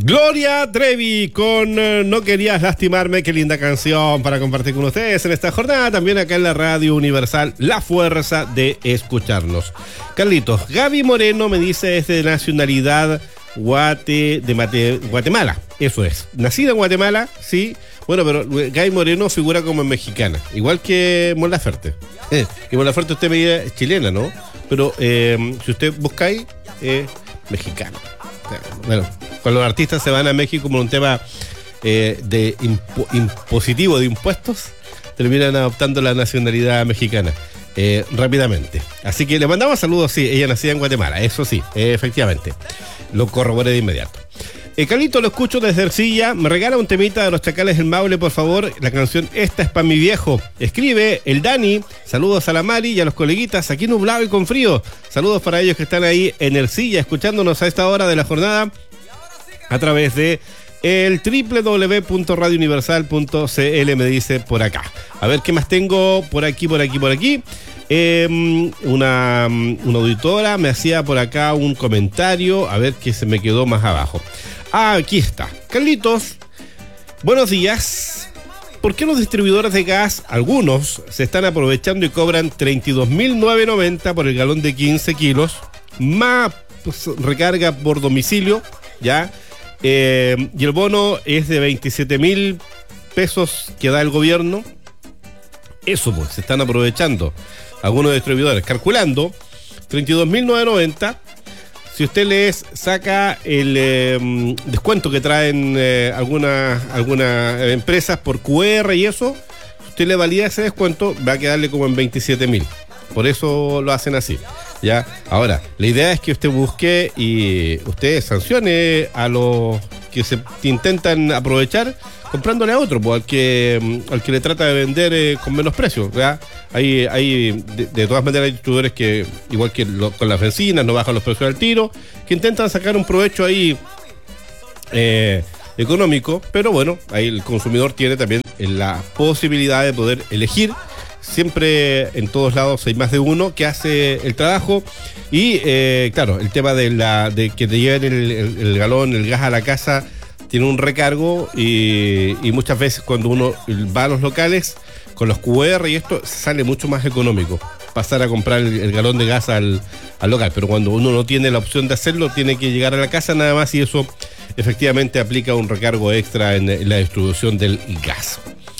Gloria Trevi con No querías lastimarme, qué linda canción para compartir con ustedes en esta jornada, también acá en la Radio Universal, la fuerza de escucharnos. Carlitos, Gaby Moreno me dice es de nacionalidad Guatemala, eso es, nacida en Guatemala, sí, bueno, pero Gaby Moreno figura como mexicana, igual que Mon Laferte. Y Mon Laferte usted me dice es chilena, ¿no? Pero si usted busca ahí, mexicana. Bueno, cuando los artistas se van a México por un tema de impositivo de impuestos, terminan adoptando la nacionalidad mexicana rápidamente. Así que le mandamos saludos, sí, ella nacida en Guatemala, eso sí, efectivamente. Lo corroboré de inmediato. Carlito, lo escucho desde Ercilla. Me regala un temita de los Chacales del Maule, por favor. La canción Esta es pa' mi viejo. Escribe el Dani. Saludos a la Mari y a los coleguitas aquí nublado y con frío. Saludos para ellos que están ahí en Ercilla, escuchándonos a esta hora de la jornada a través de el www.radiouniversal.cl, me dice por acá. A ver qué más tengo por aquí. Una auditora me hacía por acá un comentario, a ver qué se me quedó más abajo. Aquí está. Carlitos, buenos días. ¿Por qué los distribuidores de gas, algunos, se están aprovechando y cobran 32.990 por el galón de 15 kilos, más recarga por domicilio, ya? Y el bono es de 27.000 pesos que da el gobierno? Eso pues, se están aprovechando algunos distribuidores, calculando 32.990. Si usted les saca el descuento que traen algunas empresas por QR y eso, usted le valida ese descuento, va a quedarle como en 27.000. Por eso lo hacen así, ¿ya? Ahora, la idea es que usted busque y usted sancione a los que se intentan aprovechar comprándole a otro, pues, al que le trata de vender con menos precio, ¿verdad? De todas maneras hay distribuidores que, igual que con las bencinas, no bajan los precios al tiro, que intentan sacar un provecho ahí económico, pero bueno, ahí el consumidor tiene también la posibilidad de poder elegir. Siempre en todos lados hay más de uno que hace el trabajo y claro, el tema de que te lleven el galón, el gas a la casa tiene un recargo y muchas veces cuando uno va a los locales con los QR y esto sale mucho más económico pasar a comprar el galón de gas al local, pero cuando uno no tiene la opción de hacerlo tiene que llegar a la casa nada más y eso efectivamente aplica un recargo extra en la distribución del gas.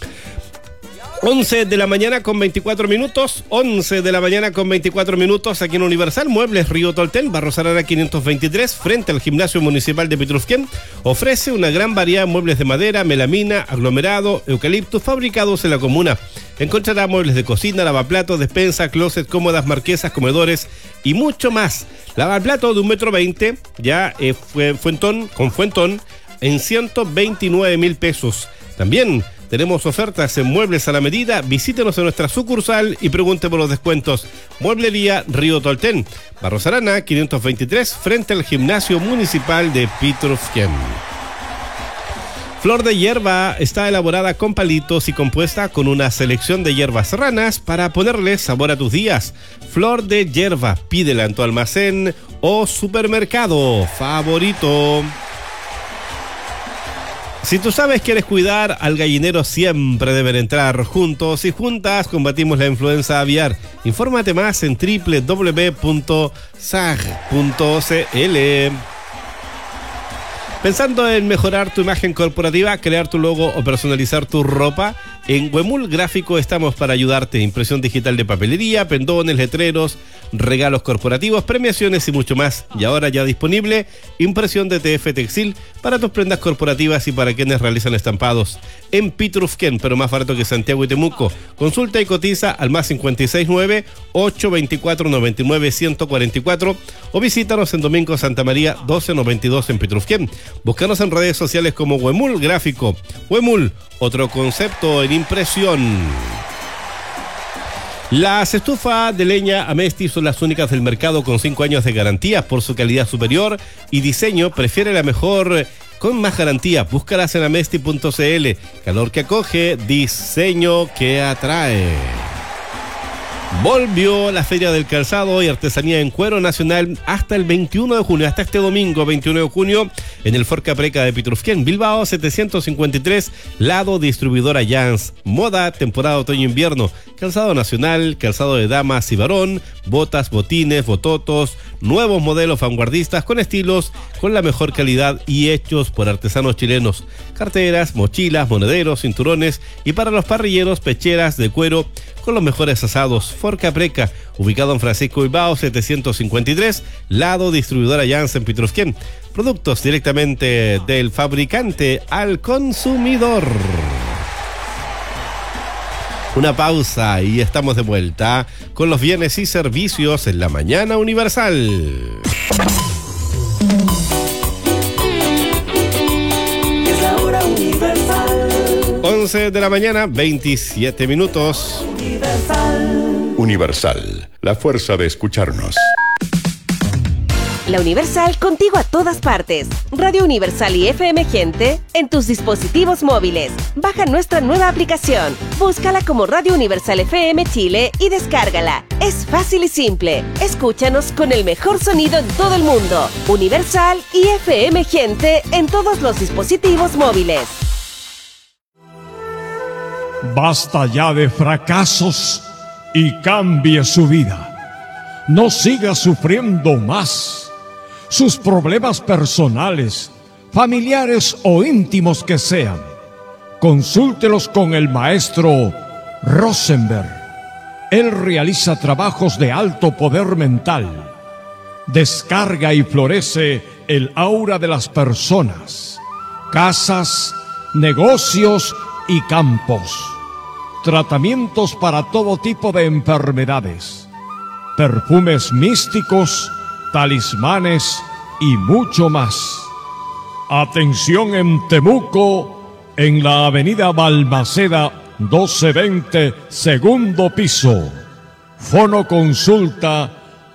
11 de la mañana con 24 minutos, 11 de la mañana con 24 minutos aquí en Universal. Muebles Río Tolten, Barros Arana 523, frente al Gimnasio Municipal de Pitrufquén. Ofrece una gran variedad de muebles de madera, melamina, aglomerado, eucaliptus, fabricados en la comuna. Encontrará muebles de cocina, lavaplatos, despensa, closet, cómodas, marquesas, comedores y mucho más. Lavaplato de 1,20 m, ya con fuentón, en 129.000 pesos. También tenemos ofertas en muebles a la medida. Visítenos en nuestra sucursal y pregunte por los descuentos. Mueblería Río Tolten, Barros Arana 523, frente al Gimnasio Municipal de Pitrufquén. Flor de hierba está elaborada con palitos y compuesta con una selección de hierbas serranas para ponerle sabor a tus días. Flor de hierba, pídela en tu almacén o supermercado favorito. Si tú sabes que quieres cuidar al gallinero, siempre deben entrar. Juntos y juntas combatimos la influenza aviar. Infórmate más en www.sag.cl. Pensando en mejorar tu imagen corporativa, crear tu logo o personalizar tu ropa, en Huemul Gráfico estamos para ayudarte. Impresión digital de papelería, pendones, letreros, regalos corporativos, premiaciones y mucho más. Y ahora ya disponible impresión de TF Textil para tus prendas corporativas y para quienes realizan estampados. En Pitrufquén, pero más barato que Santiago y Temuco. Consulta y cotiza al más 569-824-99-144 o visítanos en Domingo Santa María 1292 en Pitrufquén. Búscanos en redes sociales como Huemul Gráfico. Huemul, otro concepto en impresión. Las estufas de leña Amesti son las únicas del mercado con 5 años de garantía por su calidad superior y diseño. Prefiere la mejor con más garantía. Búscalas en amesti.cl. Calor que acoge, diseño que atrae. Volvió la Feria del Calzado y Artesanía en Cuero Nacional hasta el 21 de junio, hasta este domingo 21 de junio, en el Ford Capreca de Pitrufquén, Bilbao 753, lado distribuidora Jans. Moda, temporada otoño-invierno, calzado nacional, calzado de damas y varón, botas, botines, bototos, nuevos modelos vanguardistas con estilos, con la mejor calidad y hechos por artesanos chilenos. Carteras, mochilas, monederos, cinturones y para los parrilleros, pecheras de cuero con los mejores asados. Ford Capreca, ubicado en Francisco Bilbao 753, lado distribuidora Jans en Pitrufquén. Productos directamente del fabricante al consumidor. Una pausa y estamos de vuelta con los bienes y servicios en la mañana Universal. Es la hora Universal. 11 de la mañana, 27 minutos. Universal, la fuerza de escucharnos. La Universal contigo a todas partes. Radio Universal y FM Gente en tus dispositivos móviles. Baja nuestra nueva aplicación. Búscala como Radio Universal FM Chile y descárgala. Es fácil y simple. Escúchanos con el mejor sonido en todo el mundo. Universal y FM Gente en todos los dispositivos móviles. Basta ya de fracasos y cambie su vida. No siga sufriendo más. Sus problemas personales, familiares o íntimos que sean, consúltelos con el maestro Rosenberg. Él realiza trabajos de alto poder mental. Descarga y florece el aura de las personas, casas, negocios y campos. Tratamientos para todo tipo de enfermedades, perfumes místicos, talismanes y mucho más. Atención en Temuco, en la avenida Balmaceda 1220, segundo piso. Fono consulta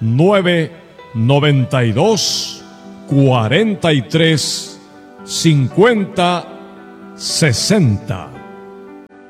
992 43 50 60.